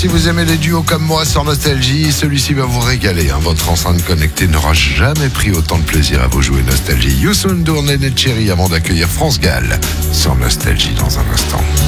si vous aimez les duos comme moi sur Nostalgie, celui-ci va vous régaler. Votre enceinte connectée n'aura jamais pris autant de plaisir à vous jouer Nostalgie. Youssou N'Dour, Néné Cherry avant d'accueillir France Gall sur Nostalgie dans un instant.